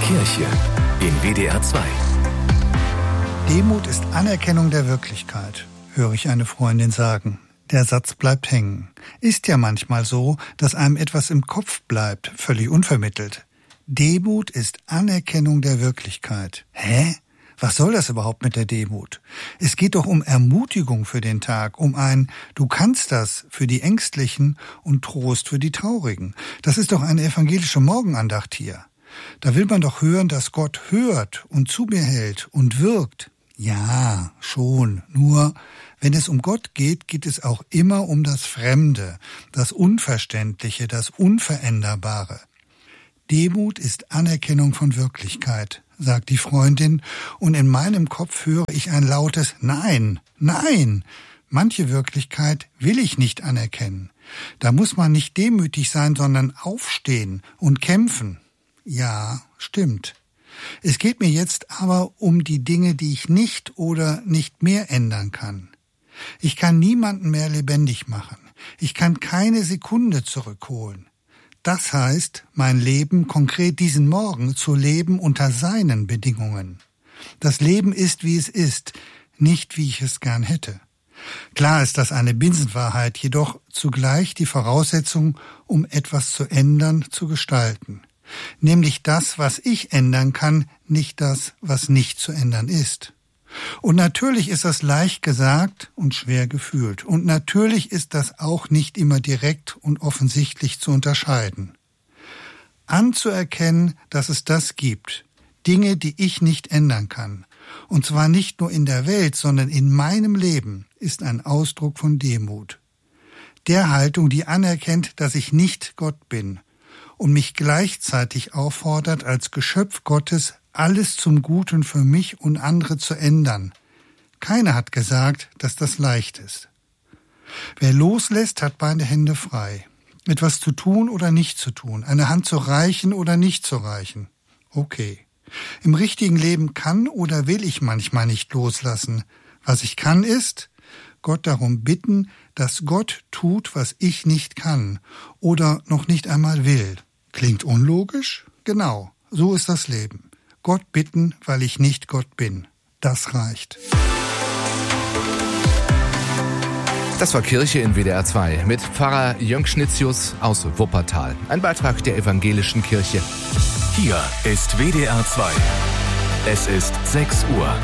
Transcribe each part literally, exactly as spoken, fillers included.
Kirche in W D R zwei. Demut ist Anerkennung der Wirklichkeit, höre ich eine Freundin sagen. Der Satz bleibt hängen. Ist ja manchmal so, dass einem etwas im Kopf bleibt, völlig unvermittelt. Demut ist Anerkennung der Wirklichkeit. Hä? Was soll das überhaupt mit der Demut? Es geht doch um Ermutigung für den Tag, um ein Du kannst das für die Ängstlichen und Trost für die Traurigen. Das ist doch eine evangelische Morgenandacht hier. Da will man doch hören, dass Gott hört und zu mir hält und wirkt. Ja, schon. Nur, wenn es um Gott geht, geht es auch immer um das Fremde, das Unverständliche, das Unveränderbare. Demut ist Anerkennung von Wirklichkeit, sagt die Freundin, und in meinem Kopf höre ich ein lautes Nein, nein. Manche Wirklichkeit will ich nicht anerkennen. Da muss man nicht demütig sein, sondern aufstehen und kämpfen. Ja, stimmt. Es geht mir jetzt aber um die Dinge, die ich nicht oder nicht mehr ändern kann. Ich kann niemanden mehr lebendig machen. Ich kann keine Sekunde zurückholen. Das heißt, mein Leben, konkret diesen Morgen, zu leben unter seinen Bedingungen. Das Leben ist, wie es ist, nicht, wie ich es gern hätte. Klar ist das eine Binsenwahrheit, jedoch zugleich die Voraussetzung, um etwas zu ändern, zu gestalten. Nämlich das, was ich ändern kann, nicht das, was nicht zu ändern ist. Und natürlich ist das leicht gesagt und schwer gefühlt. Und natürlich ist das auch nicht immer direkt und offensichtlich zu unterscheiden. Anzuerkennen, dass es das gibt, Dinge, die ich nicht ändern kann, und zwar nicht nur in der Welt, sondern in meinem Leben, ist ein Ausdruck von Demut. Der Haltung, die anerkennt, dass ich nicht Gott bin und mich gleichzeitig auffordert, als Geschöpf Gottes alles zum Guten für mich und andere zu ändern. Keiner hat gesagt, dass das leicht ist. Wer loslässt, hat beide Hände frei. Etwas zu tun oder nicht zu tun, eine Hand zu reichen oder nicht zu reichen. Okay. Im richtigen Leben kann oder will ich manchmal nicht loslassen. Was ich kann ist, Gott darum bitten, dass Gott tut, was ich nicht kann oder noch nicht einmal will. Klingt unlogisch? Genau, so ist das Leben. Gott bitten, weil ich nicht Gott bin. Das reicht. Das war Kirche in W D R zwei mit Pfarrer Jörg Schnitzius aus Wuppertal. Ein Beitrag der evangelischen Kirche. Hier ist W D R zwei. Es ist sechs Uhr.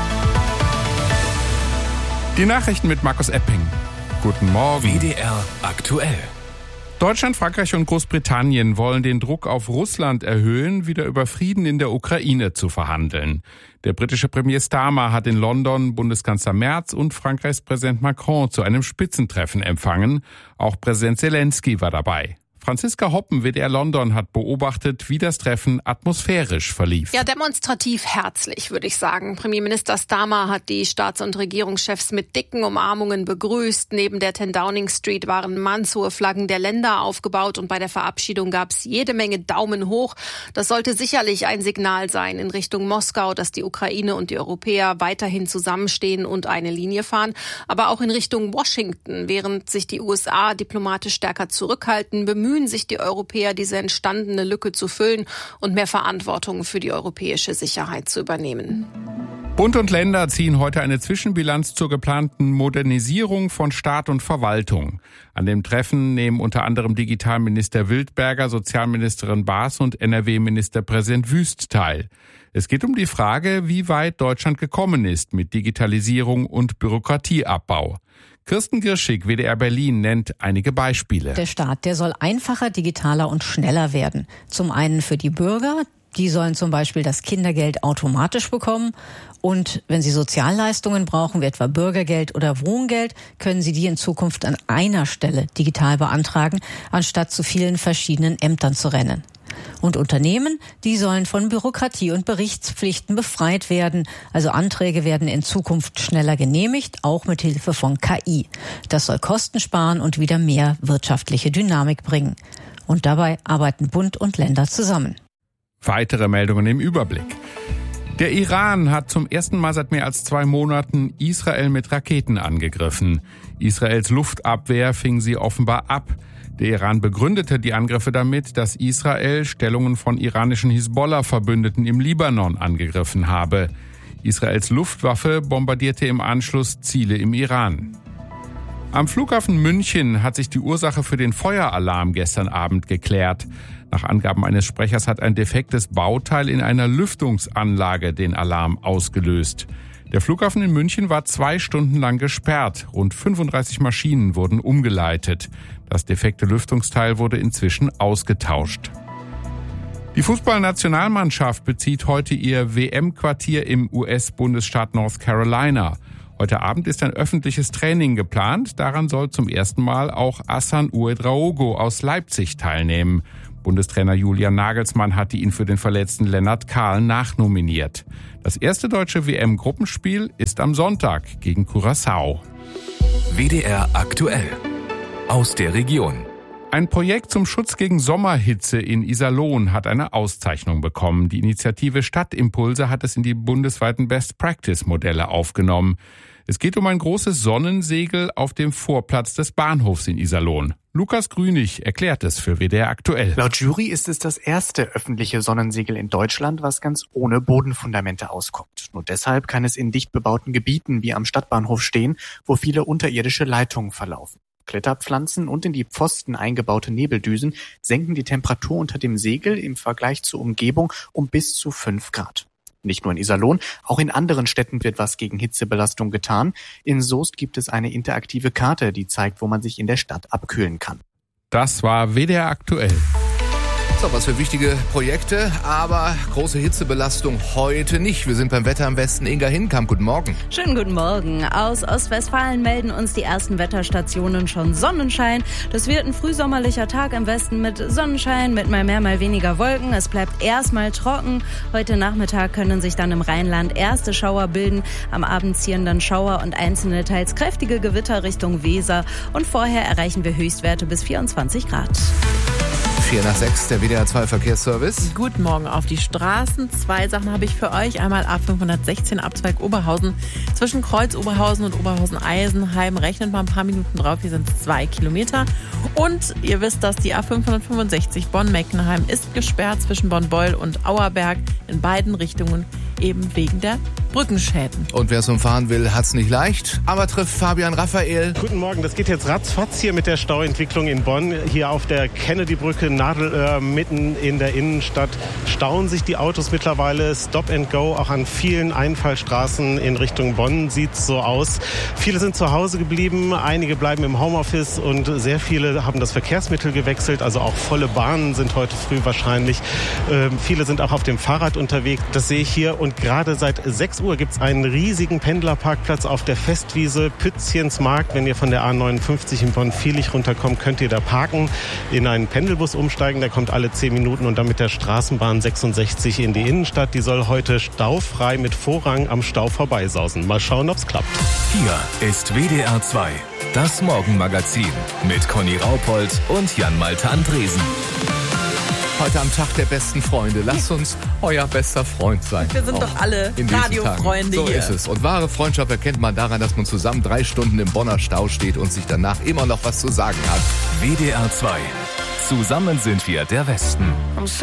Die Nachrichten mit Markus Epping. Guten Morgen. W D R aktuell. Deutschland, Frankreich und Großbritannien wollen den Druck auf Russland erhöhen, wieder über Frieden in der Ukraine zu verhandeln. Der britische Premier Starmer hat in London Bundeskanzler Merz und Frankreichs Präsident Macron zu einem Spitzentreffen empfangen. Auch Präsident Zelensky war dabei. Franziska Hoppen, W D R London, hat beobachtet, wie das Treffen atmosphärisch verlief. Ja, demonstrativ herzlich, würde ich sagen. Premierminister Starmer hat die Staats- und Regierungschefs mit dicken Umarmungen begrüßt. Neben der ten Downing Street waren mannshohe Flaggen der Länder aufgebaut und bei der Verabschiedung gab es jede Menge Daumen hoch. Das sollte sicherlich ein Signal sein in Richtung Moskau, dass die Ukraine und die Europäer weiterhin zusammenstehen und eine Linie fahren. Aber auch in Richtung Washington, während sich die U S A diplomatisch stärker zurückhalten, bemühen sich die Europäer, diese entstandene Lücke zu füllen und mehr Verantwortung für die europäische Sicherheit zu übernehmen. Bund und Länder ziehen heute eine Zwischenbilanz zur geplanten Modernisierung von Staat und Verwaltung. An dem Treffen nehmen unter anderem Digitalminister Wildberger, Sozialministerin Baas und N R W-Ministerpräsident Wüst teil. Es geht um die Frage, wie weit Deutschland gekommen ist mit Digitalisierung und Bürokratieabbau. Kirsten Girschig, W D R Berlin, nennt einige Beispiele. Der Staat, der soll einfacher, digitaler und schneller werden. Zum einen für die Bürger, die sollen zum Beispiel das Kindergeld automatisch bekommen. Und wenn sie Sozialleistungen brauchen, wie etwa Bürgergeld oder Wohngeld, können sie die in Zukunft an einer Stelle digital beantragen, anstatt zu vielen verschiedenen Ämtern zu rennen. Und Unternehmen, die sollen von Bürokratie und Berichtspflichten befreit werden. Also Anträge werden in Zukunft schneller genehmigt, auch mit Hilfe von K I. Das soll Kosten sparen und wieder mehr wirtschaftliche Dynamik bringen. Und dabei arbeiten Bund und Länder zusammen. Weitere Meldungen im Überblick. Der Iran hat zum ersten Mal seit mehr als zwei Monaten Israel mit Raketen angegriffen. Israels Luftabwehr fing sie offenbar ab. Der Iran begründete die Angriffe damit, dass Israel Stellungen von iranischen Hisbollah-Verbündeten im Libanon angegriffen habe. Israels Luftwaffe bombardierte im Anschluss Ziele im Iran. Am Flughafen München hat sich die Ursache für den Feueralarm gestern Abend geklärt. Nach Angaben eines Sprechers hat ein defektes Bauteil in einer Lüftungsanlage den Alarm ausgelöst. Der Flughafen in München war zwei Stunden lang gesperrt. Rund fünfunddreißig Maschinen wurden umgeleitet. Das defekte Lüftungsteil wurde inzwischen ausgetauscht. Die Fußballnationalmannschaft bezieht heute ihr W M-Quartier im U S-Bundesstaat North Carolina. Heute Abend ist ein öffentliches Training geplant. Daran soll zum ersten Mal auch Hassan Ouedraogo aus Leipzig teilnehmen. Bundestrainer Julian Nagelsmann hatte ihn für den verletzten Lennart Kahl nachnominiert. Das erste deutsche W M-Gruppenspiel ist am Sonntag gegen Curaçao. W D R aktuell aus der Region. Ein Projekt zum Schutz gegen Sommerhitze in Iserlohn hat eine Auszeichnung bekommen. Die Initiative Stadtimpulse hat es in die bundesweiten Best-Practice-Modelle aufgenommen. Es geht um ein großes Sonnensegel auf dem Vorplatz des Bahnhofs in Iserlohn. Lukas Grünig erklärt es für W D R aktuell. Laut Jury ist es das erste öffentliche Sonnensegel in Deutschland, was ganz ohne Bodenfundamente auskommt. Nur deshalb kann es in dicht bebauten Gebieten wie am Stadtbahnhof stehen, wo viele unterirdische Leitungen verlaufen. Kletterpflanzen und in die Pfosten eingebaute Nebeldüsen senken die Temperatur unter dem Segel im Vergleich zur Umgebung um bis zu fünf Grad. Nicht nur in Iserlohn, auch in anderen Städten wird was gegen Hitzebelastung getan. In Soest gibt es eine interaktive Karte, die zeigt, wo man sich in der Stadt abkühlen kann. Das war W D R aktuell. So, was für wichtige Projekte, aber große Hitzebelastung heute nicht. Wir sind beim Wetter am Westen. Inga Hinkamp, guten Morgen. Schönen guten Morgen. Aus Ostwestfalen melden uns die ersten Wetterstationen schon Sonnenschein. Das wird ein frühsommerlicher Tag im Westen mit Sonnenschein, mit mal mehr, mal weniger Wolken. Es bleibt erstmal trocken. Heute Nachmittag können sich dann im Rheinland erste Schauer bilden. Am Abend ziehen dann Schauer und einzelne teils kräftige Gewitter Richtung Weser. Und vorher erreichen wir Höchstwerte bis vierundzwanzig Grad. vier nach sechs, der W D R zwei Verkehrsservice. Guten Morgen auf die Straßen. Zwei Sachen habe ich für euch. Einmal A fünfhundertsechzehn Abzweig Oberhausen. Zwischen Kreuz Oberhausen und Oberhausen-Eisenheim rechnet mal ein paar Minuten drauf. Hier sind es zwei Kilometer. Und ihr wisst, dass die A fünfhundertfünfundsechzig Bonn-Meckenheim ist gesperrt zwischen Bonn-Beul und Auerberg in beiden Richtungen, eben wegen der Brückenschäden. Und wer es umfahren will, hat's nicht leicht, aber trifft Fabian Raphael. Guten Morgen, das geht jetzt ratzfatz hier mit der Stauentwicklung in Bonn. Hier auf der Kennedy-Brücke Nadelöhr mitten in der Innenstadt stauen sich die Autos mittlerweile. Stop and go, auch an vielen Einfallstraßen in Richtung Bonn sieht's so aus. Viele sind zu Hause geblieben, einige bleiben im Homeoffice und sehr viele haben das Verkehrsmittel gewechselt. Also auch volle Bahnen sind heute früh wahrscheinlich. Ähm, viele sind auch auf dem Fahrrad unterwegs. Das sehe ich hier. Und gerade seit sechs Uhr gibt es einen riesigen Pendlerparkplatz auf der Festwiese Pützchensmarkt. Wenn ihr von der A neunundfünfzig in Bonn-Viehlich runterkommt, könnt ihr da parken, in einen Pendelbus umsteigen. Der kommt alle zehn Minuten und dann mit der Straßenbahn sechsundsechzig in die Innenstadt. Die soll heute staufrei mit Vorrang am Stau vorbeisausen. Mal schauen, ob's klappt. Hier ist W D R zwei, das Morgenmagazin mit Conny Raupold und Jan-Malte Andresen. Heute am Tag der besten Freunde. Lasst uns euer bester Freund sein. Wir sind doch alle Radiofreunde hier. hier. So ist es. Und wahre Freundschaft erkennt man daran, dass man zusammen drei Stunden im Bonner Stau steht und sich danach immer noch was zu sagen hat. W D R zwei. Zusammen sind wir der Westen.